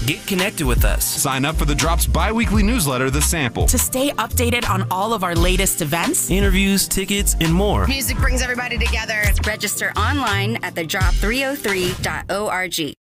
Get connected with us. Sign up for the Drop's bi-weekly newsletter, The Sample. To stay updated on all of our latest events, Interviews, tickets, and more. Music brings everybody together. Register online at thedrop303.org.